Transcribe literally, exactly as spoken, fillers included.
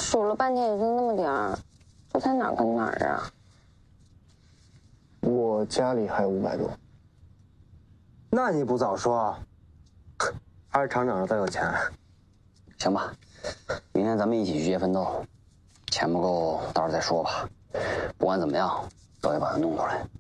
数了半天也就那么点儿，这才哪儿跟哪儿啊？ 我家里还有五百多。 那你不早说，还是厂长再有钱。 行吧，明天咱们一起去接奋斗，钱不够到时候再说吧。不管怎么样，都得把它弄出来。